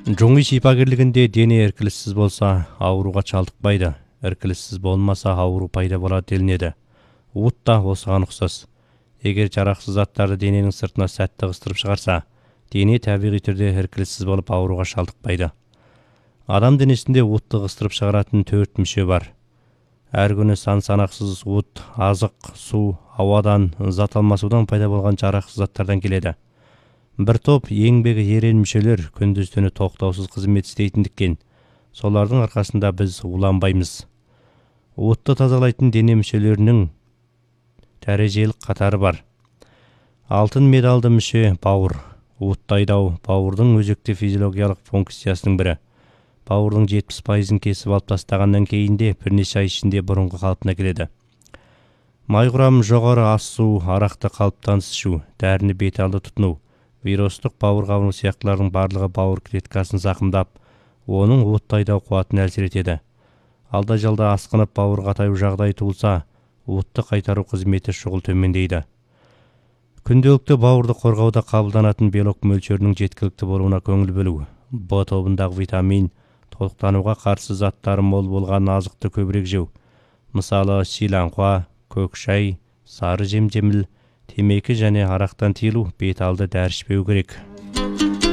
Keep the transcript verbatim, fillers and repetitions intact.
Жоңи шипагерлигинде дене эркилишсиз болса, ооруга чалдыкпайды. Эркилишсиз болмаса, оору пайда болот делинеди. Ут да осыған ұқсас. Егер жарақсыз заттарды дененің сыртына сәтті ығыстырып шығарса, дене табиғи түрде эркилишсиз болып ауруға шалдықпайды. Адам денесінде утты ығыстырып шығаратын төрт мүше бар. Әр күні сан санақсыз ут, азық, су, ауадан, зат алмасудан пайда болған жарақсыз заттардан келеді. Бір топ еңбегі ерен мүшелер күндіз-түні тоқтаусыз қызмет істейтіндіктен, солардың арқасында біз уланбаймыз. Утты тазалайтын дене мүшелерінің дәрежелік қатары бар. Алтын медалды мүше бауыр. Утты айдау бауырдың өзекті физиологиялық функциясының бірі. Бауырдың жетпіс пайызын кесіп алып тастағаннан кейін де бірнеше ай ішінде бұрынғы қалпына келеді. Май құрамы жоғары ас су, арақты қалыптан ішу, дәріні беталды тұтыну, вирустық бауыр қабыну сияқтылардың барлығы бауыр клеткасын зақымдап, оның утты айдау қуатын әлсір етеді. Алда жалда асқынып бауыр қатаю жағдай туылса, утты қайтару қызметі шұғыл төмендейді. Күнделікті бауырды қорғауда қабылданатын белок мөлшерінің жеткілікті болуына көңіл бөлу. Б тобындағы витамин, толықтануға қарсы заттары мол болған азықты көбірек жеу. Мысалы, шиланқуа, көк шай, сары жем-жеміл, темекі және арақтан тыйылу, беталды дәрі ішпеу керек.